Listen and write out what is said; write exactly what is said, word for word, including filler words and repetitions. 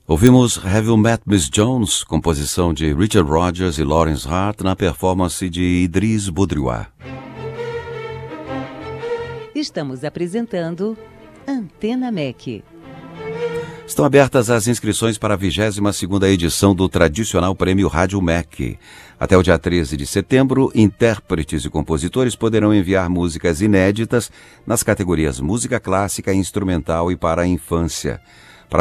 Ouvimos Have You Met Miss Jones, composição de Richard Rodgers e Lawrence Hart, na performance de Idris Boudreau. Estamos apresentando Antena M E C. Estão abertas as inscrições para a vigésima segunda edição do tradicional Prêmio Rádio M E C. Até o dia treze de setembro, intérpretes e compositores poderão enviar músicas inéditas nas categorias música clássica, instrumental e para a infância.